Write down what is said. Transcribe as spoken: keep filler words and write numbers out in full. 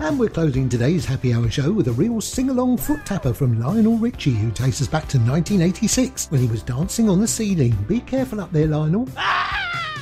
And we're closing today's Happy Hour show with a real sing-along foot tapper from Lionel Richie, who takes us back to nineteen eighty-six when he was dancing on the ceiling. Be careful up there, Lionel. Ah!